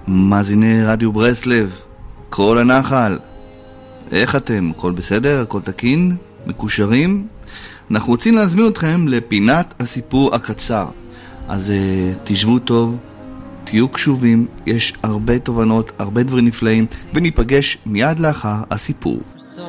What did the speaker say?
מאזיני רדיו ברסלב, כל הנחל, איך אתם? הכל בסדר? הכל תקין? מקושרים? אנחנו רוצים להזמין אתכם לפינת הסיפור הקצר, אז תשבו טוב, תהיו קשובים, יש הרבה תובנות, הרבה דברים נפלאים, וניפגש מיד לאחר הסיפור. So